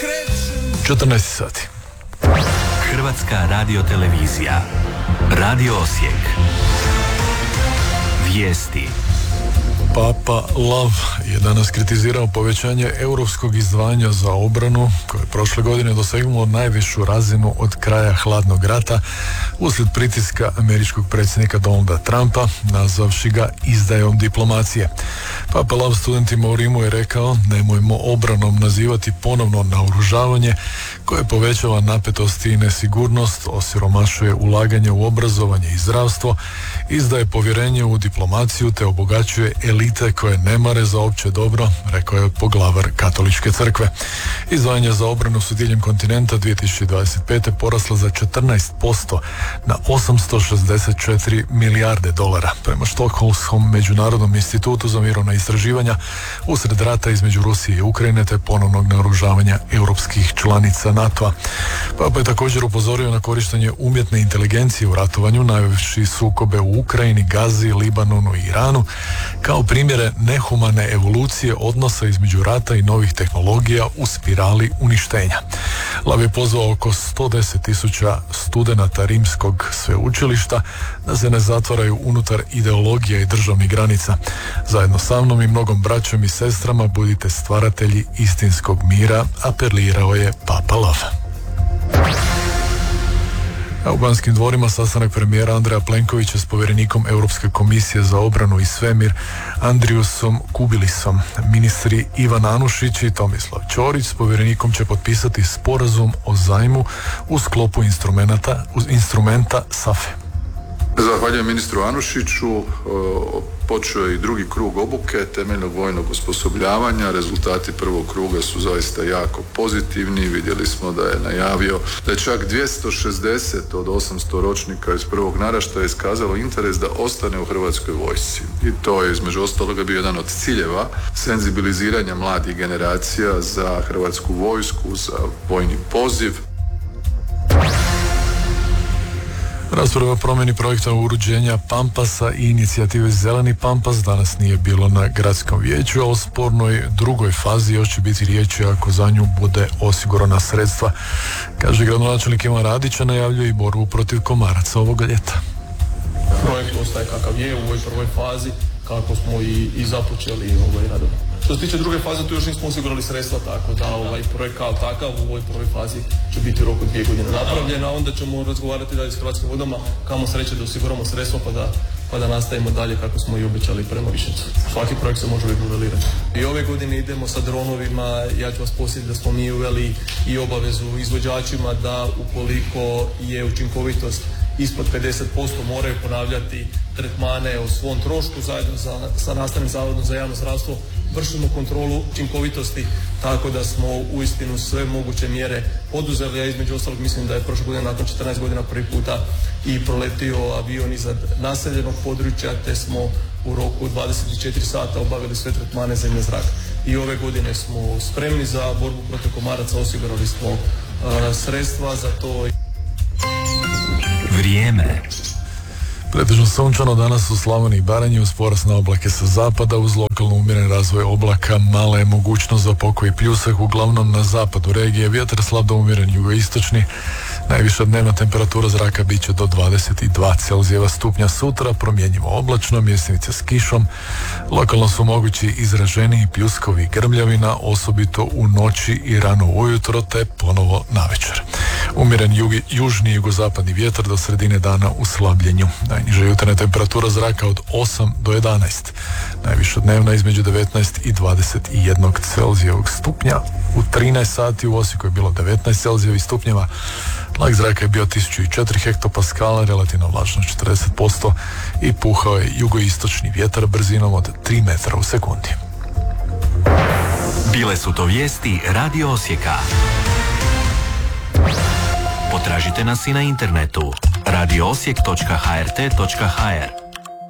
14 sati. Hrvatska radiotelevizija. Radio Osijek. Vijesti. Papa Lav je danas kritizirao povećanje europskog izdvajanja za obranu, koje je prošle godine dosegnulo najvišu razinu od kraja hladnog rata uslijed pritiska američkog predsjednika Donalda Trumpa, nazvavši ga izdajom diplomacije. Papa Lav studentima u Rimu je rekao: nemojmo obranom nazivati ponovno naoružavanje koje povećava napetost i nesigurnost, osiromašuje ulaganje u obrazovanje i zdravstvo, izdaje povjerenje u diplomaciju te obogaćuje elite koje ne mare za opće dobro, rekao je poglavar Katoličke crkve. Izdvajanja za obranu su diljem kontinenta 2025. porasla za 14% na 864 milijarde dolara. Prema Štokholmskom međunarodnom institutu za mirovna istraživanja, usred rata između Rusije i Ukrajine te ponovnog naoružavanja europskih članica NATO-a. Papa je također upozorio na korištenje umjetne inteligencije u ratovanju, najviše sukobe u Ukrajini, Gazi, Libanonu i Iranu, kao primjere nehumane evolucije odnosa između rata i novih tehnologija u spirali uništenja. Lav je pozvao oko 110.000 studenata rimskog sveučilišta da se ne zatvaraju unutar ideologija i državnih granica. Zajedno sa mnom i mnogom braćom i sestrama budite stvaratelji istinskog mira, apelirao je Papa Lav. A u Banskim dvorima sastanak premijera Andreja Plenkovića s povjerenikom Europske komisije za obranu i svemir Andriusom Kubilisom. Ministri Ivan Anušić i Tomislav Ćorić s povjerenikom će potpisati sporazum o zajmu u sklopu instrumenta SAFE. Zahvaljujem ministru Anušiću. Počeo je i drugi krug obuke temeljnog vojnog osposobljavanja. Rezultati prvog kruga su zaista jako pozitivni. Vidjeli smo da je najavio da je čak 260 od 800 ročnika iz prvog naraštaja iskazalo interes da ostane u Hrvatskoj vojsci. I to je između ostaloga bio jedan od ciljeva senzibiliziranja mladih generacija za Hrvatsku vojsku, za vojni poziv. Rasprava o promjeni projekta uređenja Pampasa i inicijative Zeleni Pampas danas nije bilo na gradskom vijeću, a o spornoj drugoj fazi još će biti riječi ako za nju bude osigurana sredstva. Kaže gradonačelnik Ivan Radić, a najavljuje i borbu protiv komaraca ovoga ljeta. Projekt ostaje kakav je u ovoj prvoj fazi, kako smo i započeli radove. Što se tiče druge faze, tu još nismo osigurali sredstva, tako da projekt kao takav u ovoj prvoj fazi će biti u roku 2 godine napravljen, a onda ćemo razgovarati dalje s Hrvatskim vodama, kamo sreće da osiguramo sredstva pa da nastavimo dalje kako smo i obećali prema Viševcu. Svaki projekt se može regulirati. I ove godine idemo sa dronovima. Ja ću vas posjetiti da smo mi uveli i obavezu izvođačima da ukoliko je učinkovitost ispod 50% moraju ponavljati tretmane o svom trošku zajedno sa Nastavnim zavodom za javno zdravstvo. Vršimo kontrolu učinkovitosti, tako da smo uistinu sve moguće mjere poduzeli. Ja između ostalog mislim da je prošle godine nakon 14 godina prvi puta i proletio avion iznad naseljenog područja, te smo u roku 24 sata obavili sve tretmane zemlje zraka. I ove godine smo spremni za borbu protiv komaraca, osigurali smo sredstva za to. Vrijeme. Pretežno sunčano danas u Slavoniji i Baranji uz porast na oblake sa zapada, uz lokalno umjeren razvoj oblaka, mala je mogućnost za pokoj i pljusak, uglavnom na zapadu regije, vjetar slab do umjeren jugoistočni, najviša dnevna temperatura zraka bit će do 22 Celzijeva stupnja sutra, promjenjivo oblačno, mjestimice s kišom, lokalno su mogući izraženiji pljuskovi i grmljavina, osobito u noći i rano ujutro, te ponovo navečer. Umjeren južni i jugozapadni vjetar do sredine dana u slabljenju. Najniža jutarnja temperatura zraka od 8 do 11. Najviša dnevna između 19 i 21 Celzijevog stupnja. U 13 sati u Osijeku je bilo 19 Celzijevih stupnjeva. Tlak zraka je bio 1004 hektopaskala, relativna vlažnost 40% i puhao je jugoistočni vjetar brzinom od 3 metra u sekundi. Bile su to vijesti Radio Osijeka. Potražite nas i na internetu radioosijek.hrt.hr.